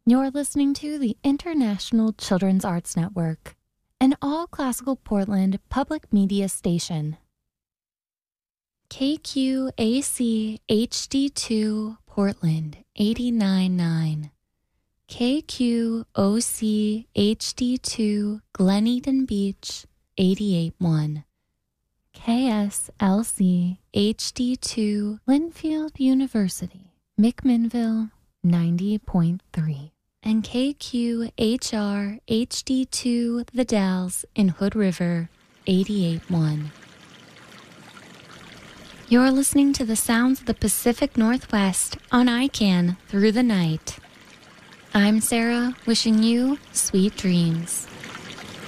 You're listening to the International Children's Arts Network, an all-classical Portland public media station. KQAC HD2 Portland 89.9. KQOC HD2 Glen Eden Beach 88.1. KSLC HD2 Linfield University, McMinnville 90.3. And KQHR HD2 The Dalles in Hood River 88.1. You're listening to the sounds of the Pacific Northwest on ICANN through the night. I'm Sarah, wishing you sweet dreams.